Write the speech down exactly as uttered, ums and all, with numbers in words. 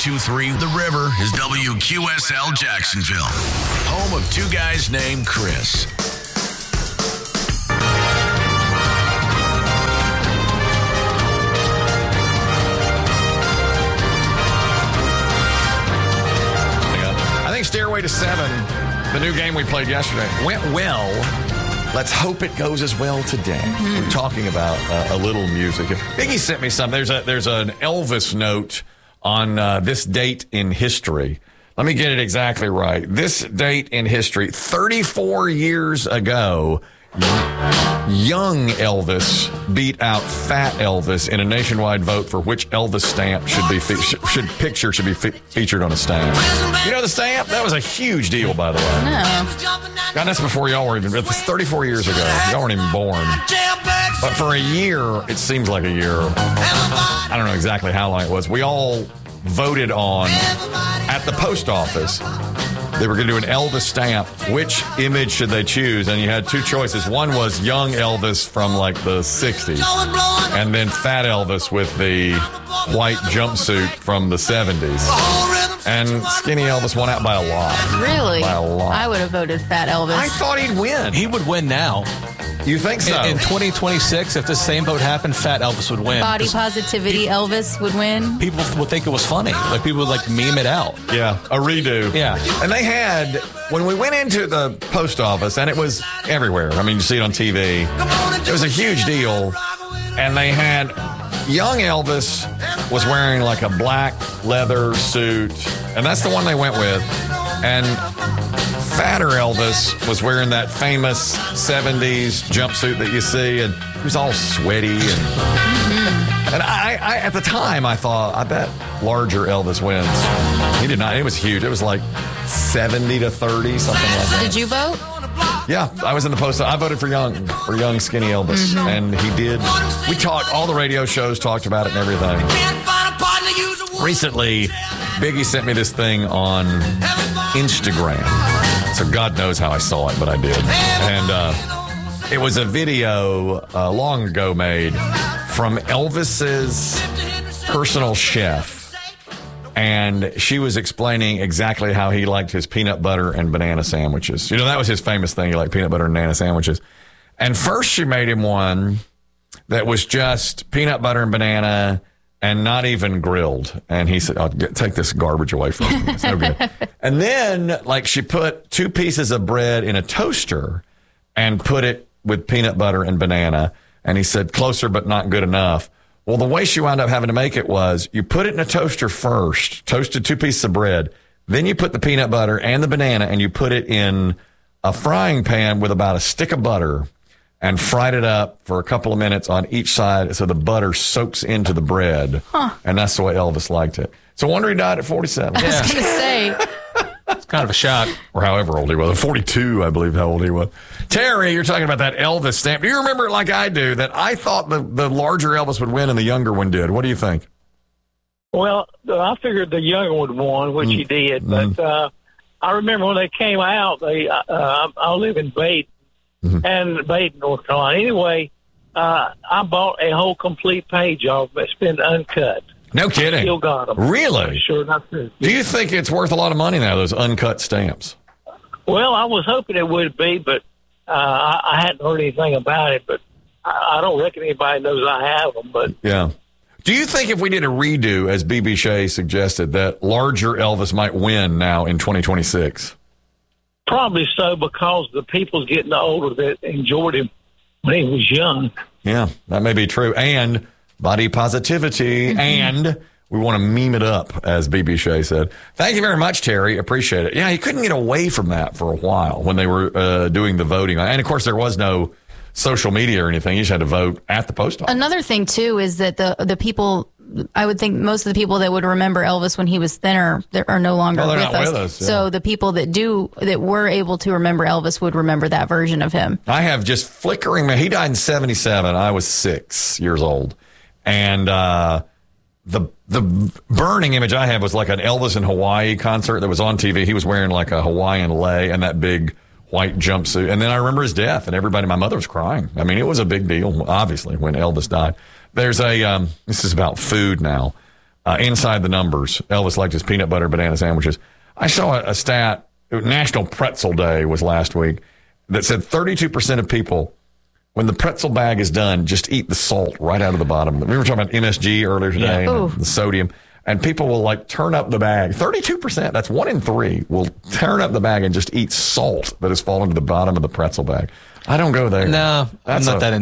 two three The River is W Q S L Jacksonville, home of two guys named Chris. I think Stairway to Seven, the new game we played yesterday, went well. Let's hope it goes as well today. Mm-hmm. We're talking about uh, a little music. Biggie sent me something. There's a there's an Elvis note on uh, this date in history. Let me get it exactly right. This date in history, thirty-four years ago, young Elvis beat out fat Elvis in a nationwide vote for which Elvis stamp should be fe- should picture should be fe- featured on a stamp. You know the stamp? That was a huge deal, by the way. No. God, that's before y'all were even. It was thirty-four years ago. Y'all weren't even born. But for a year, it seems like a year. I don't know exactly how long it was. We all voted on at the post office. They were going to do an Elvis stamp. Which image should they choose? And you had two choices. One was young Elvis from like the sixties, and then fat Elvis with the white jumpsuit from the seventies. And skinny Elvis won out by a lot. Really? By a lot. I would have voted fat Elvis. I thought he'd win. He would win now. You think so? In, in twenty twenty-six, if the same vote happened, fat Elvis would win. Body positivity Elvis would win. People would think it was funny. Like, people would, like, meme it out. Yeah, a redo. Yeah. And they had, when we went into the post office, and it was everywhere. I mean, you see it on T V. It was a huge deal. And they had, young Elvis was wearing like a black leather suit. And that's the one they went with. And fatter Elvis was wearing that famous seventies jumpsuit that you see, and he was all sweaty. And, mm-hmm. and I, I, at the time, I thought, I bet larger Elvis wins. He did not. It was huge. It was like seventy to thirty, something like that. Did you vote? Yeah, I was in the post. I voted for young, for young skinny Elvis, mm-hmm. and he did. We talked. All the radio shows talked about it and everything. Recently, Biggie sent me this thing on Instagram. So God knows how I saw it, but I did. And uh, it was a video uh, long ago made from Elvis's personal chef. And she was explaining exactly how he liked his peanut butter and banana sandwiches. You know, that was his famous thing. He liked peanut butter and banana sandwiches. And first she made him one that was just peanut butter and banana and not even grilled. And he said, oh, get, take this garbage away from me. It's no good. And then, like, she put two pieces of bread in a toaster and put it with peanut butter and banana. And he said, closer but not good enough. Well, the way she wound up having to make it was you put it in a toaster first, toasted two pieces of bread. Then you put the peanut butter and the banana and you put it in a frying pan with about a stick of butter and fried it up for a couple of minutes on each side so the butter soaks into the bread. Huh. And that's the way Elvis liked it. So wonder he died at forty-seven. I was going to say. It's kind of a shock. Or however old he was. forty-two, I believe how old he was. Terry, you're talking about that Elvis stamp. Do you remember it like I do, that I thought the, the larger Elvis would win and the younger one did? What do you think? Well, I figured the younger one won, which mm. he did. But mm. uh, I remember when they came out, they uh, I live in Baden, mm-hmm. and Baden, North Carolina. Anyway, uh, I bought a whole complete page of it. It's been uncut. No kidding. Still got them. Really? Sure, not true. Do you think it's worth a lot of money now, those uncut stamps? Well, I was hoping it would be, but uh, I, I hadn't heard anything about it. But I, I don't reckon anybody knows I have them. But yeah. Do you think if we did a redo, as B B Shea suggested, that larger Elvis might win now in twenty twenty-six? Probably so, because the people's getting older that enjoyed him when he was young. Yeah, that may be true. And body positivity, mm-hmm. and we want to meme it up, as B B Shea said. Thank you very much, Terry. Appreciate it. Yeah, he couldn't get away from that for a while when they were uh, doing the voting. And, of course, there was no social media or anything. You just had to vote at the post office. Another thing, too, is that the the people, I would think most of the people that would remember Elvis when he was thinner are no longer well, with, us. with us. Yeah. So the people that do, that were able to remember Elvis would remember that version of him. I have just flickering. He died in seventy-seven. I was six years old. And uh, the the burning image I have was like an Elvis in Hawaii concert that was on T V. He was wearing like a Hawaiian lei and that big white jumpsuit. And then I remember his death, and everybody, my mother was crying. I mean, it was a big deal, obviously, when Elvis died. There's a, um, this is about food now. uh, inside the numbers. Elvis liked his peanut butter banana sandwiches. I saw a, a stat, National Pretzel Day was last week, that said thirty-two percent of people, when the pretzel bag is done, just eat the salt right out of the bottom. We were talking about M S G earlier today, Yeah. and the, the sodium. And people will like turn up the bag. thirty-two percent, that's one in three, will turn up the bag and just eat salt that has fallen to the bottom of the pretzel bag. I don't go there. No, I'm That's not a- that into